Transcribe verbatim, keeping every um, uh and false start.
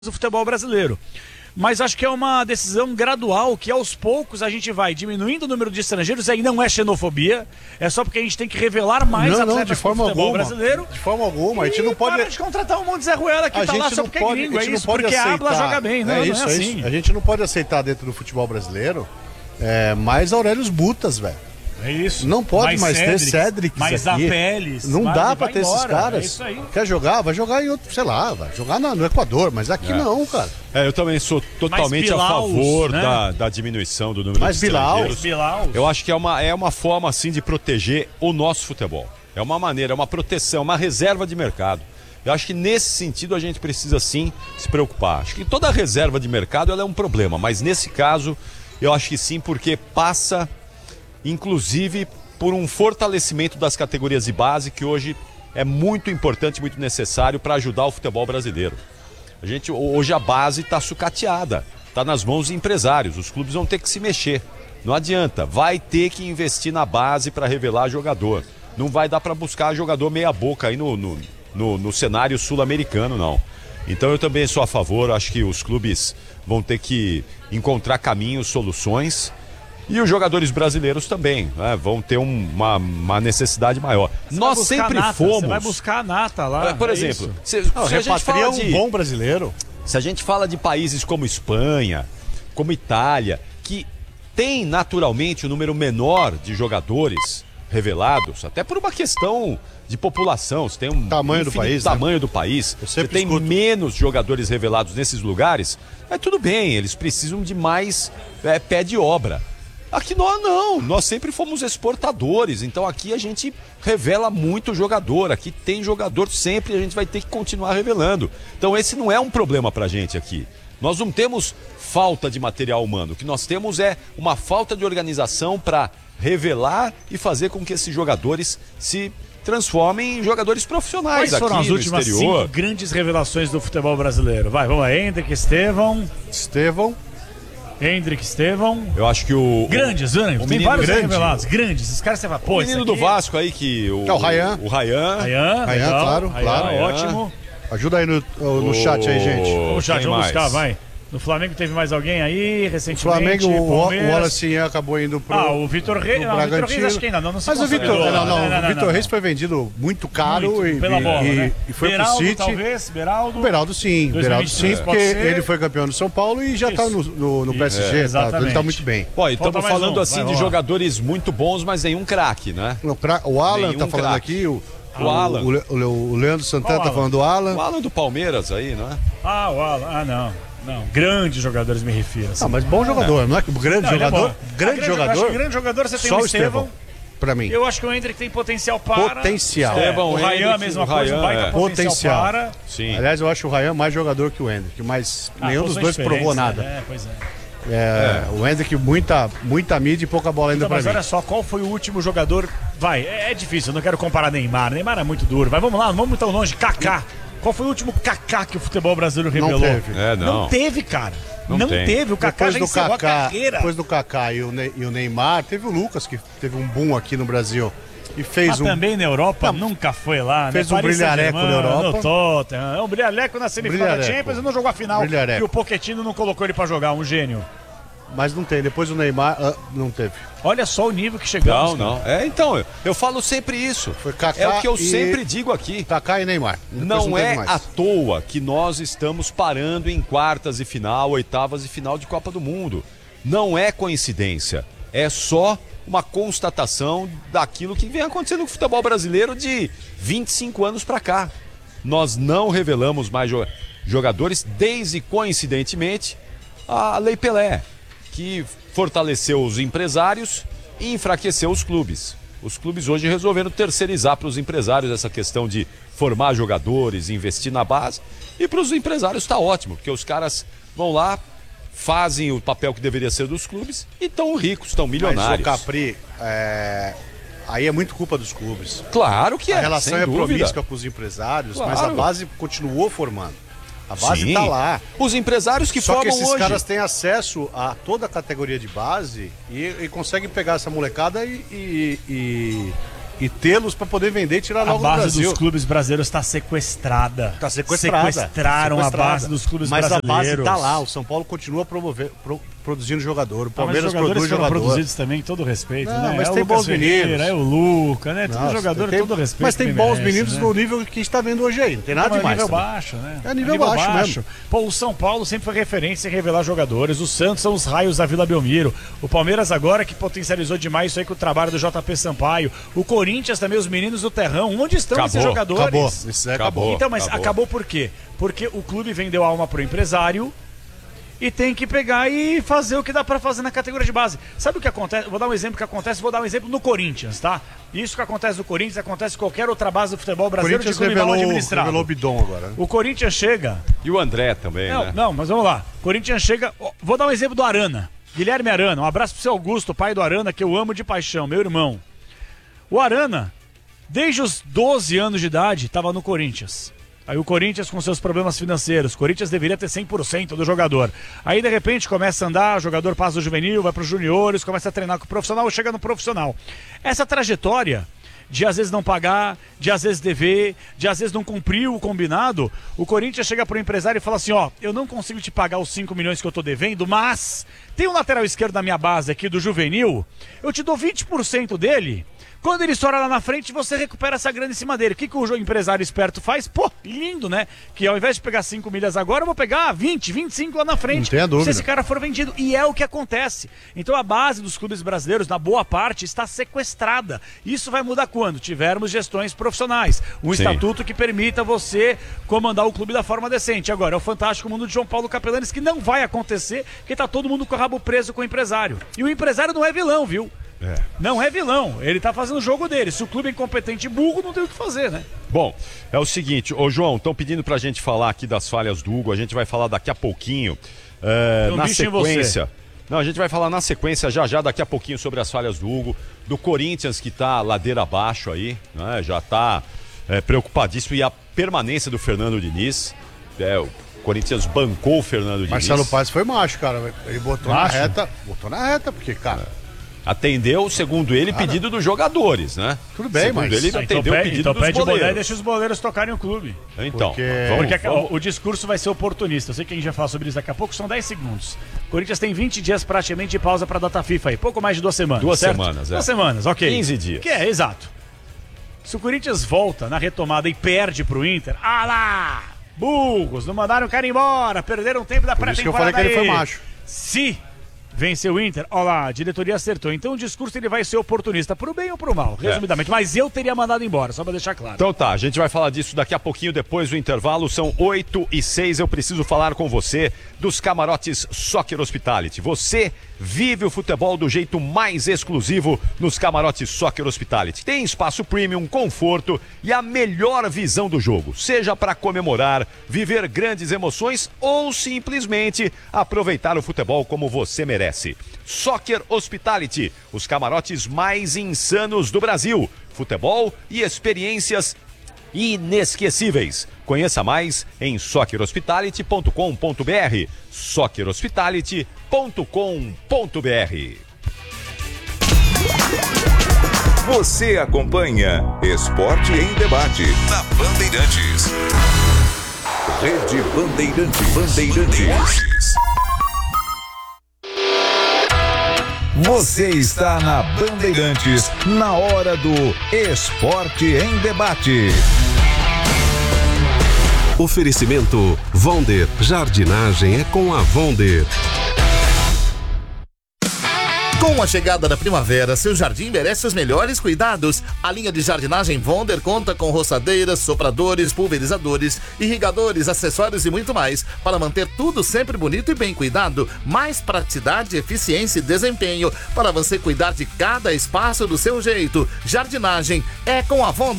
do futebol brasileiro. Mas acho que é uma decisão gradual, que aos poucos a gente vai diminuindo o número de estrangeiros, e aí não é xenofobia, é só porque a gente tem que revelar mais não, atletas não, de forma do futebol alguma, brasileiro. De forma alguma, a gente não pode... para de contratar um monte de Zé Ruela que a tá lá gente só não porque pode, é gringo, a é gente isso, não pode porque aceitar. habla, joga bem, não, é isso, não é é assim. isso. A gente não pode aceitar dentro do futebol brasileiro é, mais Aurélios Butas, velho. É isso. Não pode mais, mais ter Cédrics mais aqui. Apeles. Não mais, dá pra ter embora, esses caras. É isso aí. Quer jogar? Vai jogar em outro, sei lá, vai jogar no, no Equador, mas aqui é. não, cara. É, eu também sou totalmente Bilaus, a favor né? da, da diminuição do número mais de estrangeiros. Bilaus. Eu acho que é uma, é uma forma, assim, de proteger o nosso futebol. É uma maneira, é uma proteção, uma reserva de mercado. Eu acho que nesse sentido a gente precisa, sim, se preocupar. Acho que toda reserva de mercado ela é um problema, mas nesse caso eu acho que sim, porque passa, inclusive, por um fortalecimento das categorias de base, que hoje é muito importante, muito necessário para ajudar o futebol brasileiro. A gente, hoje a base está sucateada, está nas mãos de empresários, os clubes vão ter que se mexer. Não adianta, vai ter que investir na base para revelar jogador. Não vai dar para buscar jogador meia boca aí no, no, no, no cenário sul-americano, não. Então eu também sou a favor, acho que os clubes vão ter que encontrar caminhos, soluções. E os jogadores brasileiros também, né, vão ter um, uma, uma necessidade maior. Você Nós sempre nata, fomos. Você vai buscar a nata lá. Por é exemplo, se, se, não, se a gente fala é um de, bom brasileiro. Se a gente fala de países como Espanha, como Itália, que tem naturalmente um número menor de jogadores revelados, até por uma questão de população, você tem um tamanho do país, tamanho né? do país, você tem escuto. menos jogadores revelados nesses lugares, é tudo bem, eles precisam de mais é, pé de obra. Aqui nós não, nós sempre fomos exportadores, então aqui a gente revela muito jogador, aqui tem jogador sempre e a gente vai ter que continuar revelando. Então esse não é um problema pra gente aqui. Nós não temos falta de material humano, o que nós temos é uma falta de organização para revelar e fazer com que esses jogadores se transformem em jogadores profissionais. Quais foram aqui as últimas no exterior? cinco grandes revelações do futebol brasileiro? Vai, vamos lá, Hendrick, Estevão. Estevão. Hendrick, Estevão. Eu acho que o... Grandes, né? Tem vários grande. revelados, grandes. Esses caras você fala, pô, O menino esse aqui... do Vasco aí que... O, é o Rayan. O Rayan. Rayan, Rayan, legal. claro, Rayan, claro. ótimo. Ajuda aí no, no O- chat aí, gente. Vamos, chat, Quem vamos mais? buscar, vai. No Flamengo teve mais alguém aí, O recentemente. Flamengo, o, o Palmeiras. Wallace acabou indo pro Ah, o Vitor Reis. Não, o Vitor Reis acho que ainda não, não se Mas o Vitor, consolidou. não, não, não, o Vitor não. Reis foi vendido muito caro Muito, e, pela e, bola, e, né? e foi Beraldo, pro City. talvez, Beraldo. O Beraldo sim, dois mil e Beraldo vinte e sim, três porque pode ser. ele foi campeão do São Paulo e já Isso. tá no, no, no P S G, É, tá, ele exatamente. tá muito bem. Pô, e Falta estamos mais falando um, assim vai, de vamos lá. jogadores muito bons, mas nenhum craque, né? O, cra- o Alan Nenhum tá falando craque. aqui, o, O Alan. O, o, o Leandro Santana Qual tá Alan? falando do Alan. O Alan do Palmeiras aí, não é? Ah, o Alan. Ah, não. Não, grandes jogadores me refiro. Assim. Ah, mas bom jogador, não é que grande Não, ele é jogador? bom. grande Ah, jogador? Eu acho que grande jogador você tem Só o o Estevão. Estevão, pra mim. Eu acho que o Hendrick tem potencial para. Potencial. É, Estevão, o Rayan, Hendrick, a mesma o coisa, um Rayan, baita é. potencial, Potencial. para. Sim. Aliás, eu acho o Rayan mais jogador que o Hendrick, mas Ah, nenhum dos posições dois provou diferentes, nada. né? É, pois é. É, O Hendrick, muita, muita mídia e pouca bola ainda Então, pra mas mim. olha só, qual foi o último jogador? Vai, é, é difícil, eu não quero comparar Neymar. Neymar é muito duro. Mas vamos lá, não vamos tão longe. Kaká. Qual foi o último Kaká que o futebol brasileiro Não revelou? teve. É, não. Não teve, cara. Não Não, tem. teve. O Kaká Depois já do encerrou a Kaká, carreira. depois do Kaká e o, Ney- e o Neymar, teve o Lucas que teve um boom aqui no Brasil e fez Mas um também na Europa Não, nunca foi lá, fez né? um Paris brilhareco Saint-Germain, na Europa. No Tottenham. É um brilhareco na semifinal da Brilhareco. Champions e não jogou a final. Brilhareco. E o Pochettino não colocou ele pra jogar, um gênio. mas não tem. Depois o Neymar ah, não teve. Olha só o nível que chegamos. Não, cara. não. É, então, eu, eu falo sempre isso. Foi Kaká É o que eu e- sempre digo aqui. Kaká e Neymar. Depois Não teve é mais. à toa que nós estamos parando em quartas e final, oitavas e final de Copa do Mundo. Não é coincidência. É só uma constatação daquilo que vem acontecendo no futebol brasileiro de vinte e cinco anos pra cá. Nós não revelamos mais jo- jogadores desde, coincidentemente, a Lei Pelé, que fortaleceu os empresários e enfraqueceu os clubes. Os clubes hoje resolveram terceirizar para os empresários essa questão de formar jogadores, investir na base. E para os empresários está ótimo, porque os caras vão lá, fazem o papel que deveria ser dos clubes e estão ricos, estão milionários. Mas o Capri, é, aí é muito culpa dos clubes. Claro que é, A relação sem é dúvida. promíscua com os empresários, mas a Claro. base continuou formando. A base Sim. tá lá. Os empresários que Só que formam esses hoje. caras têm acesso a toda a categoria de base e, e conseguem pegar essa molecada e, e, e- e tê-los para poder vender e tirar A logo do base Brasil. dos clubes brasileiros está sequestrada. Tá sequestrada. Sequestraram Tá a sequestrada. base dos clubes Mas brasileiros. a base tá lá, o São Paulo continua promover, pro, produzindo jogador, o Ah, mas Palmeiras os jogadores produz foram jogador. produzidos também, todo respeito, Não, né? mas é tem o Lucas bons Ferreira, meninos. é o Luca, né? Todo Nossa, jogador, tem- todo respeito. Mas tem que bons merece, meninos né? no nível que a gente tá vendo hoje aí, não tem nada Não, é demais. nível também. baixo, né? É nível baixo mesmo. Pô, o São Paulo sempre foi referência em revelar jogadores. O Santos são os raios da Vila Belmiro. O Palmeiras agora que potencializou demais isso aí com o trabalho do J P Sampaio. O Corinthians também, os meninos do Terrão. Onde estão Acabou, esses jogadores? Acabou, isso aí acabou. Então, mas acabou. acabou por quê? Porque o clube vendeu alma pro empresário e tem que pegar e fazer o que dá pra fazer na categoria de base. Sabe o que acontece? Vou dar um exemplo que acontece, vou dar um exemplo no Corinthians, tá? Isso que acontece no Corinthians acontece em qualquer outra base do futebol O brasileiro de Corinthians clube mal revelou, administrado. revelou o bidon agora. né? O Corinthians chega... E o André também, Não, né? não, mas vamos lá. Corinthians chega... ó, vou dar um exemplo do Arana. Guilherme Arana. Um abraço pro seu Augusto, pai do Arana, que eu amo de paixão, meu irmão. O Arana, desde os doze anos de idade, estava no Corinthians. Aí o Corinthians com seus problemas financeiros. O Corinthians deveria ter cem por cento do jogador. Aí de repente começa a andar, o jogador passa do juvenil, vai para os juniores, começa a treinar com o profissional, chega no profissional. Essa trajetória de às vezes não pagar, de às vezes dever, de às vezes não cumprir o combinado, o Corinthians chega pro empresário e fala assim, ó, eu não consigo te pagar os cinco milhões que eu tô devendo, mas tem um lateral esquerdo da minha base aqui, do juvenil, eu te dou vinte por cento dele. Quando ele estoura lá na frente, você recupera essa grana em cima dele. O que, que o empresário esperto faz? Pô, lindo, né? Que ao invés de pegar cinco milhas agora, eu vou pegar vinte, vinte e cinco lá na frente. Não tenha dúvida. Se esse cara for vendido. E é o que acontece. Então a base dos clubes brasileiros, na boa parte, está sequestrada. Isso vai mudar quando tivermos gestões profissionais. Um Sim. estatuto que permita você comandar o clube da forma decente. Agora, é o fantástico mundo de João Paulo Capelanes, que não vai acontecer, porque tá todo mundo com o rabo preso com o empresário. E o empresário não é vilão, viu? É. Não é vilão, ele tá fazendo o jogo dele. Se o clube é incompetente e burro, não tem o que fazer, né? Bom, é o seguinte, ô João, estão pedindo pra gente falar aqui das falhas do Hugo, a gente vai falar daqui a pouquinho, é, Tem um na bicho em você. sequência. Não, a gente vai falar na sequência já já, daqui a pouquinho, sobre as falhas do Hugo, do Corinthians que tá ladeira abaixo aí, né, já tá é, preocupadíssimo, e a permanência do Fernando Diniz, é, o Corinthians bancou o Fernando Diniz. Marcelo Paz foi macho, cara. Ele botou Macho? na reta. Botou na reta, porque, cara. Atendeu, segundo ele, pedido dos jogadores, né? Tudo bem, segundo mas- ele, Ah, atendeu então o pe- pedido então dos pede o boné e goleiros. deixa os boleiros tocarem o clube. Então, Porque- vamos, Porque a- vamos. o, o discurso vai ser oportunista. Eu sei que a gente vai falar sobre isso daqui a pouco, são dez segundos. O Corinthians tem vinte dias praticamente de pausa para a data FIFA aí, pouco mais de duas semanas. Duas certo? semanas, é. Duas semanas, ok. quinze dias. Que é, exato. Se o Corinthians volta na retomada e perde pro Inter, ah lá! Burros, não mandaram o cara embora, perderam tempo da Por isso que eu pré-temporada. falei que ele aí. foi macho. Se venceu o Inter, ó lá, a diretoria acertou. Então o discurso ele vai ser oportunista, pro bem ou pro mal, resumidamente. Mas eu teria mandado embora, só pra deixar claro. Então tá, a gente vai falar disso daqui a pouquinho, depois do intervalo. São oito e seis, eu preciso falar com você dos camarotes Soccer Hospitality. Você vive o futebol do jeito mais exclusivo nos camarotes Soccer Hospitality. Tem espaço premium, conforto e a melhor visão do jogo. Seja para comemorar, viver grandes emoções ou simplesmente aproveitar o futebol como você merece. Soccer Hospitality, os camarotes mais insanos do Brasil. Futebol e experiências inesquecíveis. Conheça mais em soccer hospitality ponto com ponto br. soccer hospitality ponto com ponto br. Você acompanha Esporte em Debate na Bandeirantes. Rede Bandeirantes. Bandeirantes. Você está na Bandeirantes, na hora do Esporte em Debate. Oferecimento Vonder. Jardinagem é com a Vonder. Com a chegada da primavera, seu jardim merece os melhores cuidados. A linha de jardinagem Vonder conta com roçadeiras, sopradores, pulverizadores, irrigadores, acessórios e muito mais para manter tudo sempre bonito e bem cuidado. Mais praticidade, eficiência e desempenho para você cuidar de cada espaço do seu jeito. Jardinagem é com a Vonder.